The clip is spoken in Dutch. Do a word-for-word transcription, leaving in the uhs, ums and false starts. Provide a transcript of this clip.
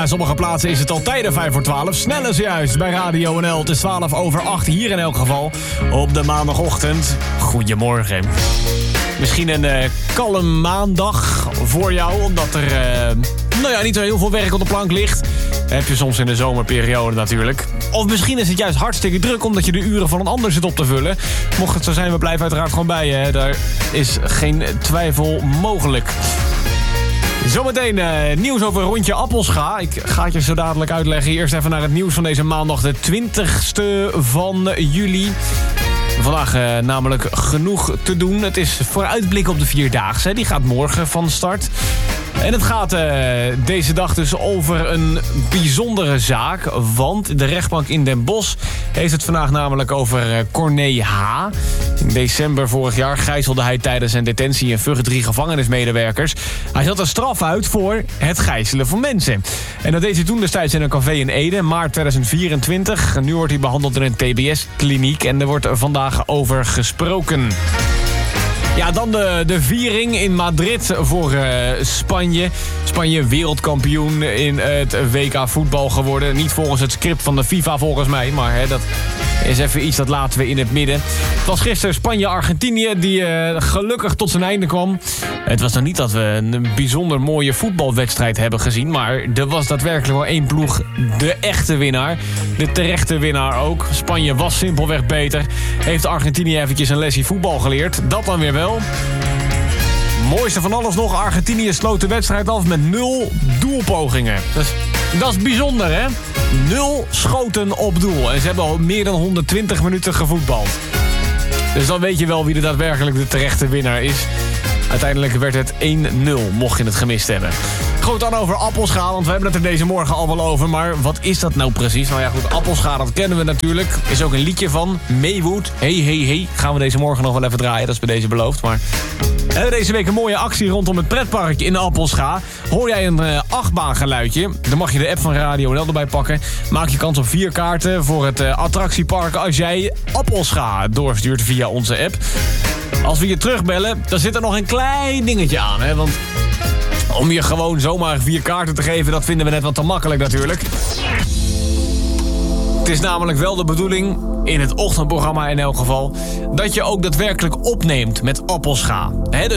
in sommige plaatsen is het al tijden vijf voor twaalf. Snel is juist bij Radio N L. Het is twaalf over acht hier in elk geval. Op de maandagochtend. Goedemorgen. Misschien een uh, kalm maandag voor jou, omdat er uh, nou ja, niet zo heel veel werk op de plank ligt. Heb je soms in de zomerperiode natuurlijk. Of misschien is het juist hartstikke druk, omdat je de uren van een ander zit op te vullen. Mocht het zo zijn, we blijven uiteraard gewoon bij je. Hè. Daar is geen twijfel mogelijk. Zometeen uh, nieuws over rondje Appelscha. Ik ga het je zo dadelijk uitleggen. Eerst even naar het nieuws van deze maandag, de twintigste van juli. Vandaag uh, namelijk genoeg te doen. Het is vooruitblik op de Vierdaagse. Die gaat morgen van start. En het gaat uh, deze dag dus over een bijzondere zaak. Want de rechtbank in Den Bosch heeft het vandaag namelijk over uh, Corné H. In december vorig jaar gijzelde hij tijdens zijn detentie in Vught drie gevangenismedewerkers. Hij zat een straf uit voor het gijzelen van mensen. En dat deed hij toen destijds in een café in Ede, maart tweeduizend vierentwintig. En nu wordt hij behandeld in een T B S-kliniek en er wordt er vandaag over gesproken. Ja, dan de, de viering in Madrid voor uh, Spanje. Spanje wereldkampioen in het W K voetbal geworden. Niet volgens het script van de FIFA volgens mij, maar hè, dat is even iets dat laten we in het midden. Het was gisteren Spanje-Argentinië die uh, gelukkig tot zijn einde kwam. Het was nog niet dat we een bijzonder mooie voetbalwedstrijd hebben gezien, maar er was daadwerkelijk wel één ploeg de echte winnaar. De terechte winnaar ook. Spanje was simpelweg beter. Heeft Argentinië eventjes een lesje voetbal geleerd. Dat dan weer wel. Mooiste van alles nog, Argentinië sloot de wedstrijd af met nul doelpogingen. Dat is, dat is bijzonder, hè? Nul schoten op doel. En ze hebben al meer dan honderdtwintig minuten gevoetbald. Dus dan weet je wel wie er daadwerkelijk de terechte winnaar is. Uiteindelijk werd het één nul, mocht je het gemist hebben. Goed, dan over Appelscha, want we hebben het er deze morgen al wel over. Maar wat is dat nou precies? Nou ja, goed, Appelscha, dat kennen we natuurlijk. Er is ook een liedje van, Maywood. Hey, hey, hey. Gaan we deze morgen nog wel even draaien, dat is bij deze beloofd. Maar we hebben deze week een mooie actie rondom het pretpark in Appelscha. Hoor jij een uh, achtbaangeluidje, dan mag je de app van Radio N L erbij pakken. Maak je kans op vier kaarten voor het uh, attractiepark als jij Appelscha doorstuurt via onze app. Als we je terugbellen, dan zit er nog een klein dingetje aan, hè, want om je gewoon zomaar vier kaarten te geven, dat vinden we net wat te makkelijk natuurlijk. Het is namelijk wel de bedoeling, in het ochtendprogramma in elk geval, dat je ook daadwerkelijk opneemt met Appelscha. He, dus